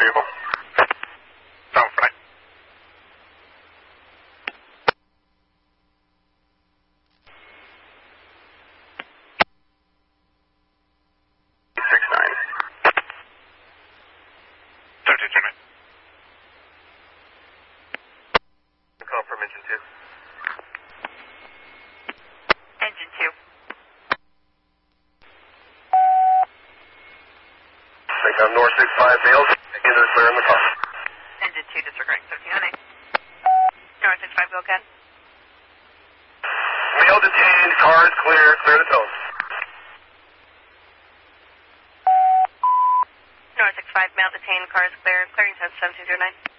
vehicle. Sound flight. Call from engine 2. Engine 2. Take down North 65 Vales. Either clear in the car. Engine 2, disregarding 1308. North 65, go again. Male detained, car is clear, clear the toes. North 65, male detained, car is clear, clearing test 7209.